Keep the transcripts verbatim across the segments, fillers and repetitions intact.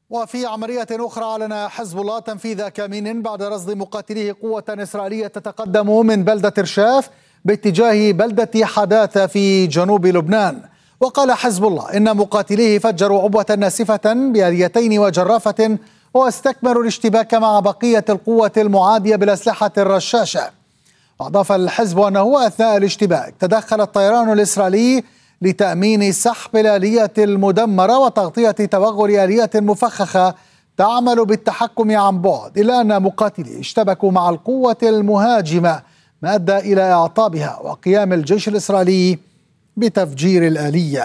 وفي عملية أخرى أعلن حزب الله تنفيذ كمين بعد رصد مقاتليه قوة إسرائيلية تتقدم من بلدة رشاف باتجاه بلدة حداثة في جنوب لبنان. وقال حزب الله إن مقاتليه فجروا عبوة ناسفة بآليتين وجرافة واستكملوا الاشتباك مع بقية القوة المعادية بالأسلحة الرشاشة. وأضاف الحزب أنه أثناء الاشتباك تدخل الطيران الإسرائيلي لتأمين سحب الآلية المدمرة وتغطية توغل آلية مفخخة تعمل بالتحكم عن بعد، إلا أن مقاتلي اشتبكوا مع القوة المهاجمة ما أدى إلى إعطابها وقيام الجيش الإسرائيلي بتفجير الآلية.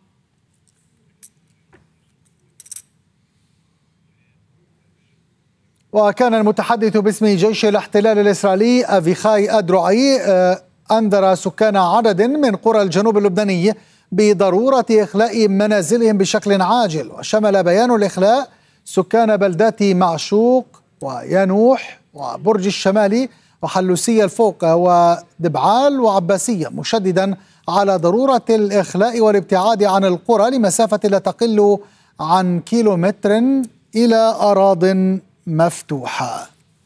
وكان المتحدث باسم جيش الاحتلال الإسرائيلي أفيخاي أدرعي أنذر سكان عدد من قرى الجنوب اللبناني بضرورة إخلاء منازلهم بشكل عاجل، وشمل بيان الإخلاء سكان بلدات معشوق ويانوح وبرج الشمالي وحلوسية الفوق ودبعال وعباسية، مشددا على ضرورة الإخلاء والابتعاد عن القرى لمسافة لا تقل عن كيلومتر إلى أراضٍ مفتوحة.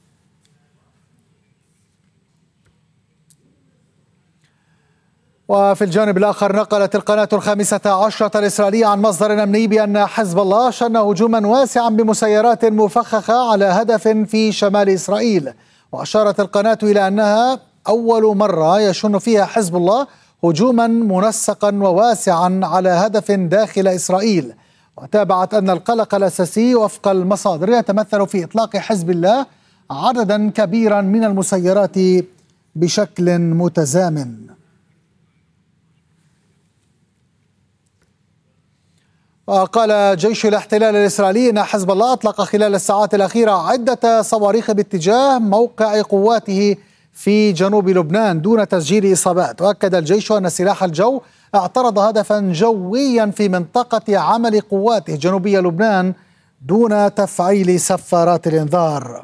وفي الجانب الآخر نقلت القناة الخامسة عشرة الإسرائيلية عن مصدر أمني بأن حزب الله شن هجوما واسعا بمسيرات مفخخة على هدف في شمال إسرائيل. وأشارت القناة إلى أنها أول مرة يشن فيها حزب الله هجوما منسقا وواسعا على هدف داخل إسرائيل. وتابعت أن القلق الأساسي وفق المصادر يتمثل في إطلاق حزب الله عددا كبيرا من المسيرات بشكل متزامن. وقال جيش الاحتلال الإسرائيلي أن حزب الله أطلق خلال الساعات الأخيرة عدة صواريخ باتجاه موقع قواته في جنوب لبنان دون تسجيل إصابات. وأكد الجيش أن سلاح الجو اعترض هدفا جويا في منطقة عمل قواته جنوبي لبنان دون تفعيل سفارات الإنذار.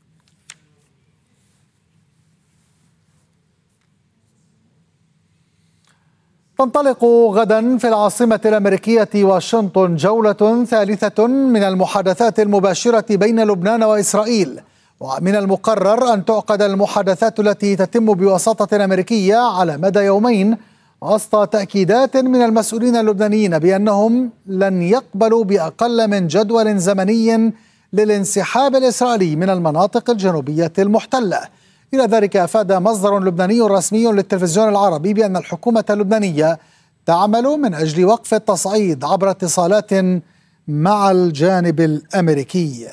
تنطلق غدا في العاصمة الأمريكية واشنطن جولة ثالثة من المحادثات المباشرة بين لبنان وإسرائيل. ومن المقرر أن تعقد المحادثات التي تتم بوساطة أمريكية على مدى يومين وسط تأكيدات من المسؤولين اللبنانيين بأنهم لن يقبلوا بأقل من جدول زمني للانسحاب الإسرائيلي من المناطق الجنوبية المحتلة. إلى ذلك أفاد مصدر لبناني رسمي للتلفزيون العربي بأن الحكومة اللبنانية تعمل من أجل وقف التصعيد عبر اتصالات مع الجانب الأمريكي.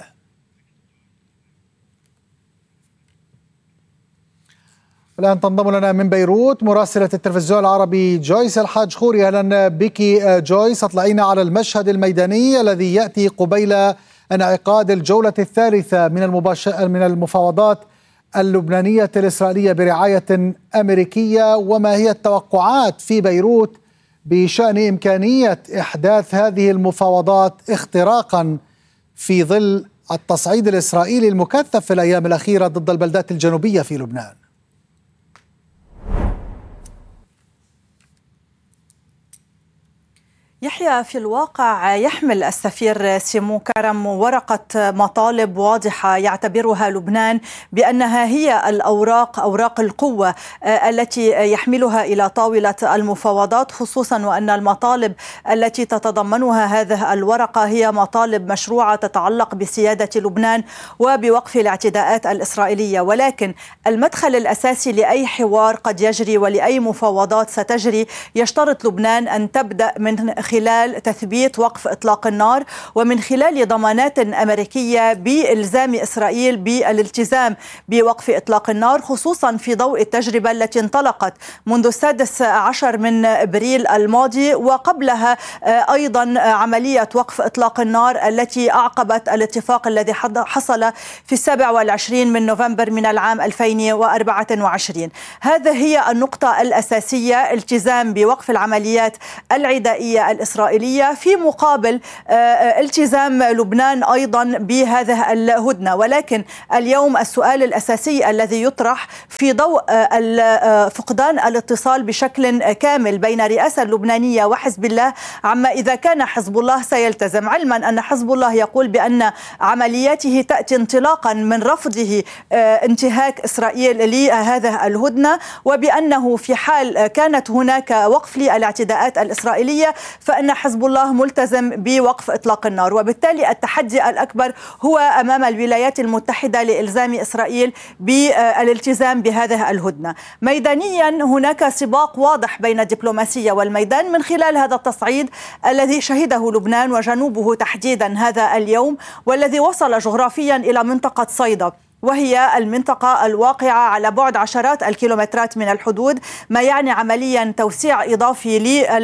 الآن تنضم لنا من بيروت مراسلة التلفزيون العربي جويس الحاج خوري. أهلا بك جويس، اطلعينا على المشهد الميداني الذي يأتي قبيل انعقاد الجولة الثالثة من من المفاوضات اللبنانية الإسرائيلية برعاية أمريكية، وما هي التوقعات في بيروت بشأن إمكانية إحداث هذه المفاوضات اختراقا في ظل التصعيد الإسرائيلي المكثف في الأيام الأخيرة ضد البلدات الجنوبية في لبنان؟ يحيى، في الواقع يحمل السفير سيمو كرم ورقة مطالب واضحة يعتبرها لبنان بأنها هي الأوراق أوراق القوة التي يحملها إلى طاولة المفاوضات، خصوصا وأن المطالب التي تتضمنها هذه الورقة هي مطالب مشروعة تتعلق بسيادة لبنان وبوقف الاعتداءات الإسرائيلية. ولكن المدخل الأساسي لأي حوار قد يجري ولأي مفاوضات ستجري يشترط لبنان أن تبدأ من خلال تثبيت وقف إطلاق النار ومن خلال ضمانات أمريكية بإلزام إسرائيل بالالتزام بوقف إطلاق النار، خصوصا في ضوء التجربة التي انطلقت منذ السادس عشر من إبريل الماضي، وقبلها أيضا عملية وقف إطلاق النار التي أعقبت الاتفاق الذي حصل في السابع والعشرين من نوفمبر من العام ألفين وأربعة وعشرين. هذه هي النقطة الأساسية، التزام بوقف العمليات العدائية الإسرائيلية في مقابل التزام لبنان أيضا بهذه الهدنة. ولكن اليوم السؤال الأساسي الذي يطرح في ضوء فقدان الاتصال بشكل كامل بين الرئاسة اللبنانية وحزب الله عما إذا كان حزب الله سيلتزم، علما أن حزب الله يقول بأن عملياته تأتي انطلاقا من رفضه انتهاك إسرائيل لهذه الهدنة، وبأنه في حال كانت هناك وقف للاعتداءات الإسرائيلية فإن حزب الله ملتزم بوقف إطلاق النار. وبالتالي التحدي الأكبر هو أمام الولايات المتحدة لإلزام إسرائيل بالالتزام بهذه الهدنة. ميدانيا هناك سباق واضح بين الدبلوماسية والميدان من خلال هذا التصعيد الذي شهده لبنان وجنوبه تحديدا هذا اليوم، والذي وصل جغرافيا إلى منطقة صيدا، وهي المنطقة الواقعة على بعد عشرات الكيلومترات من الحدود، ما يعني عمليا توسيع إضافي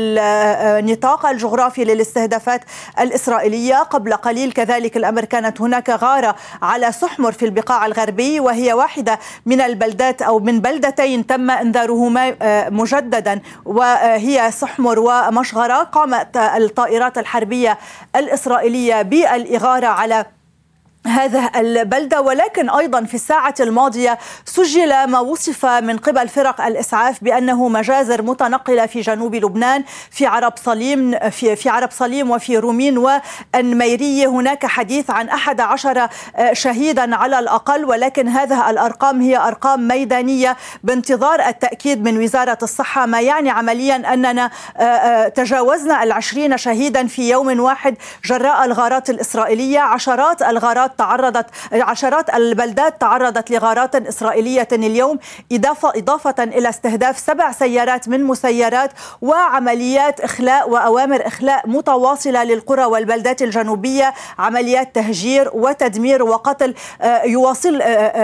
للنطاق الجغرافي للاستهدافات الإسرائيلية. قبل قليل كذلك الأمر كانت هناك غارة على سحمر في البقاع الغربي، وهي واحدة من البلدات أو من بلدتين تم إنذارهما مجددا، وهي سحمر ومشغرة. قامت الطائرات الحربية الإسرائيلية بالإغارة على هذه البلدة، ولكن أيضا في الساعة الماضية سجل ما وصف من قبل فرق الإسعاف بأنه مجازر متنقلة في جنوب لبنان، في عرب صليم في في عرب صليم وفي رومين والنميرية. هناك حديث عن أحد عشر شهيدا على الأقل، ولكن هذه الأرقام هي أرقام ميدانية بانتظار التأكيد من وزارة الصحة، ما يعني عمليا أننا تجاوزنا العشرين شهيدا في يوم واحد جراء الغارات الإسرائيلية. عشرات الغارات تعرضت عشرات البلدات تعرضت لغارات إسرائيلية اليوم، إضافة إضافة إلى استهداف سبع سيارات من مسيرات وعمليات إخلاء وأوامر إخلاء متواصلة للقرى والبلدات الجنوبية، عمليات تهجير وتدمير وقتل يواصل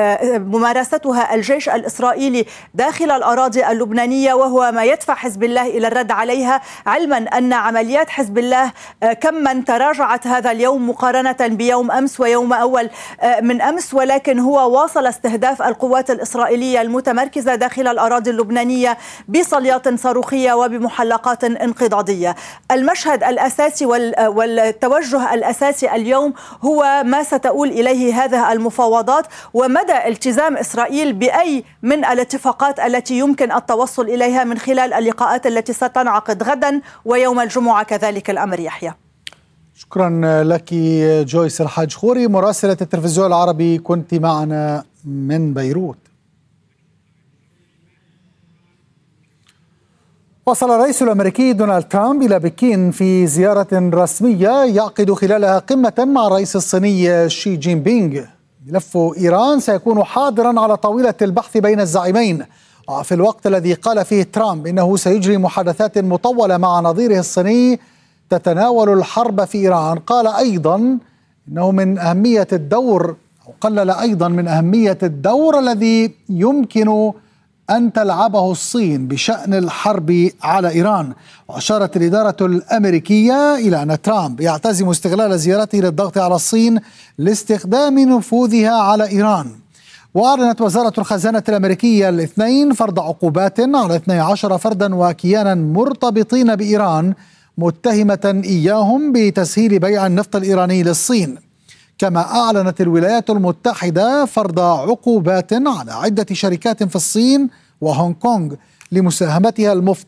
ممارستها الجيش الإسرائيلي داخل الأراضي اللبنانية، وهو ما يدفع حزب الله إلى الرد عليها، علما أن عمليات حزب الله كما تراجعت هذا اليوم مقارنة بيوم أمس ويوم أول من أمس، ولكن هو واصل استهداف القوات الإسرائيلية المتمركزة داخل الأراضي اللبنانية بصليات صاروخية وبمحلقات انقضاضية. المشهد الأساسي والتوجه الأساسي اليوم هو ما ستؤول إليه هذه المفاوضات ومدى التزام إسرائيل بأي من الاتفاقات التي يمكن التوصل إليها من خلال اللقاءات التي ستنعقد غدا ويوم الجمعة كذلك الأمر. يحيى، شكرا لك جويس الحاج خوري مراسلة التلفزيون العربي، كنت معنا من بيروت. وصل الرئيس الأمريكي دونالد ترامب إلى بكين في زيارة رسمية يعقد خلالها قمة مع الرئيس الصيني شي جين بينغ. ملف إيران سيكون حاضرا على طاولة البحث بين الزعيمين، وفي الوقت الذي قال فيه ترامب إنه سيجري محادثات مطولة مع نظيره الصيني تتناول الحرب في إيران، قال أيضا إنه من أهمية الدور أو قلل أيضا من أهمية الدور الذي يمكن أن تلعبه الصين بشأن الحرب على إيران. وأشارت الإدارة الأمريكية إلى أن ترامب يعتزم استغلال زيارته للضغط على الصين لاستخدام نفوذها على إيران. وأعلنت وزارة الخزانة الأمريكية الاثنين فرض عقوبات على اثني عشر فردا وكيانا مرتبطين بإيران، متهمة إياهم بتسهيل بيع النفط الإيراني للصين. كما أعلنت الولايات المتحدة فرض عقوبات على عدة شركات في الصين وهونغ كونغ لمساهمتها المفترضة